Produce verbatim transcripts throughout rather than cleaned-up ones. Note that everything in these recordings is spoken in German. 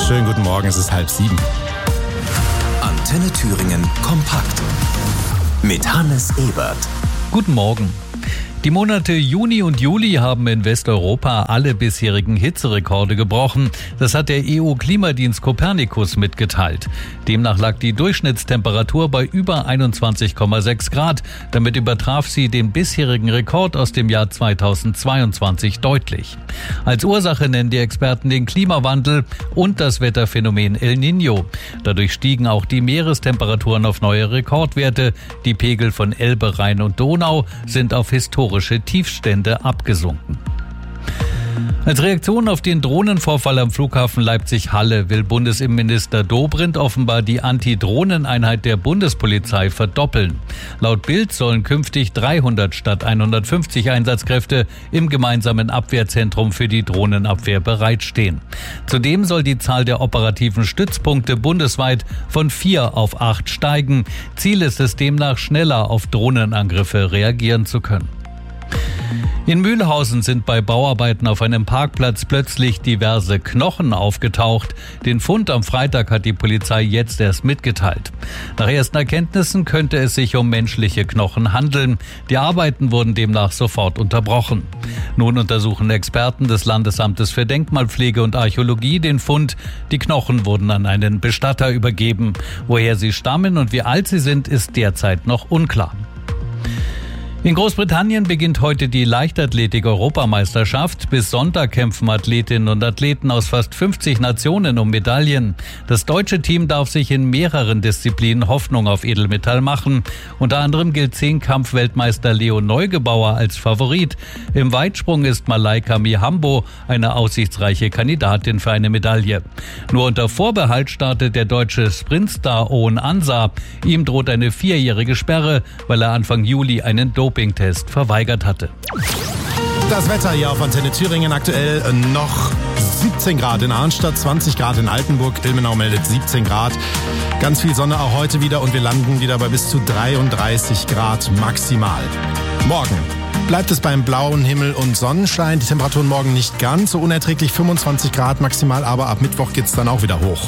Schönen guten Morgen, es ist halb sieben. Antenne Thüringen kompakt mit Hannes Ebert. Guten Morgen. Die Monate Juni und Juli haben in Westeuropa alle bisherigen Hitzerekorde gebrochen. Das hat der E U-Klimadienst Copernicus mitgeteilt. Demnach lag die Durchschnittstemperatur bei über einundzwanzig Komma sechs Grad. Damit übertraf sie den bisherigen Rekord aus dem Jahr zweitausendzweiundzwanzig deutlich. Als Ursache nennen die Experten den Klimawandel und das Wetterphänomen El Niño. Dadurch stiegen auch die Meerestemperaturen auf neue Rekordwerte. Die Pegel von Elbe, Rhein und Donau sind auf historische Tiefstände abgesunken. Als Reaktion auf den Drohnenvorfall am Flughafen Leipzig-Halle will Bundesinnenminister Dobrindt offenbar die Anti-Drohnen-Einheit der Bundespolizei verdoppeln. Laut Bild sollen künftig dreihundert statt hundertfünfzig Einsatzkräfte im gemeinsamen Abwehrzentrum für die Drohnenabwehr bereitstehen. Zudem soll die Zahl der operativen Stützpunkte bundesweit von vier auf acht steigen. Ziel ist es demnach, schneller auf Drohnenangriffe reagieren zu können. In Mühlhausen sind bei Bauarbeiten auf einem Parkplatz plötzlich diverse Knochen aufgetaucht. Den Fund am Freitag hat die Polizei jetzt erst mitgeteilt. Nach ersten Erkenntnissen könnte es sich um menschliche Knochen handeln. Die Arbeiten wurden demnach sofort unterbrochen. Nun untersuchen Experten des Landesamtes für Denkmalpflege und Archäologie den Fund. Die Knochen wurden an einen Bestatter übergeben. Woher sie stammen und wie alt sie sind, ist derzeit noch unklar. In Großbritannien beginnt heute die Leichtathletik-Europameisterschaft. Bis Sonntag kämpfen Athletinnen und Athleten aus fast fünfzig Nationen um Medaillen. Das deutsche Team darf sich in mehreren Disziplinen Hoffnung auf Edelmetall machen. Unter anderem gilt Zehnkampf-Weltmeister Leo Neugebauer als Favorit. Im Weitsprung ist Malaika Mihambo eine aussichtsreiche Kandidatin für eine Medaille. Nur unter Vorbehalt startet der deutsche Sprintstar Owen Ansah. Ihm droht eine vierjährige Sperre, weil er Anfang Juli einen Doping Dopingtest verweigert hatte. Das Wetter hier auf Antenne Thüringen aktuell noch siebzehn Grad in Arnstadt, zwanzig Grad in Altenburg, Ilmenau meldet siebzehn Grad. Ganz viel Sonne auch heute wieder und wir landen wieder bei bis zu dreiunddreißig Grad maximal. Morgen bleibt es beim blauen Himmel und Sonnenschein. Die Temperaturen morgen nicht ganz so unerträglich, fünfundzwanzig Grad maximal, aber ab Mittwoch geht's dann auch wieder hoch.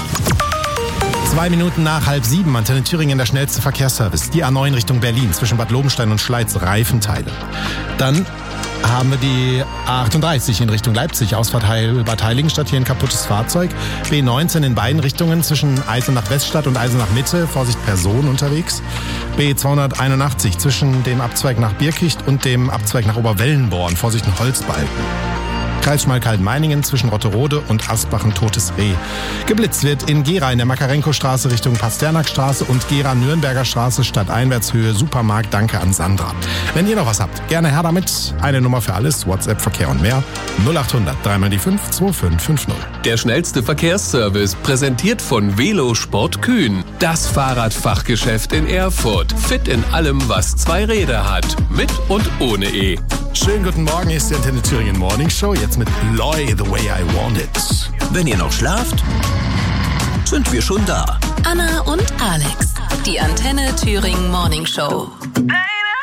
Zwei Minuten nach halb sieben, Antenne Thüringen, der schnellste Verkehrsservice. Die A neun Richtung Berlin, zwischen Bad Lobenstein und Schleiz, Reifenteile. Dann haben wir die A achtunddreißig in Richtung Leipzig, Ausfahrt Bad Heiligenstadt, hier ein kaputtes Fahrzeug. B neunzehn in beiden Richtungen, zwischen Eisenach-Weststadt und Eisenach-Mitte, Vorsicht Person unterwegs. B zweihunderteinundachtzig zwischen dem Abzweig nach Birkicht und dem Abzweig nach Oberwellenborn, Vorsicht ein Holzbalken. Kreis Schmalkalden-Meiningen zwischen Rotterode und Asbach-Totes Reh. Geblitzt wird in Gera in der Makarenko-Straße Richtung Pasternakstraße und Gera-Nürnberger Straße Stadteinwärtshöhe Supermarkt. Danke an Sandra. Wenn ihr noch was habt, gerne her damit. Eine Nummer für alles, WhatsApp, Verkehr und mehr. null achthundert dreimal die fünf zwei fünf fünf null. Der schnellste Verkehrsservice, präsentiert von Velosport Kühn. Das Fahrradfachgeschäft in Erfurt. Fit in allem, was zwei Räder hat. Mit und ohne E. Schönen guten Morgen, hier ist die Antenne Thüringen Morning Show. Jetzt mit Loy, The Way I Want It. Wenn ihr noch schlaft, sind wir schon da. Anna und Alex, die Antenne Thüringen Morning Show.